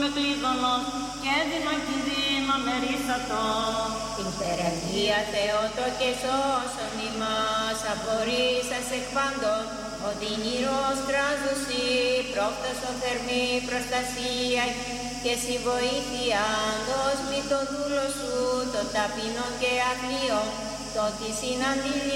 κλείδωνος και έδινον κινδύνα μερίσατο. Υπεραγία Θεότο και σώσον ημάς, απορρίσας εκ πάντων, ο δυνηρός κράζουσι, πρόφτασον θερμή προστασία και συ βοήθειαντος μη το δούλο σου, το ταπεινό και αθλίο, το τη συναντήλιο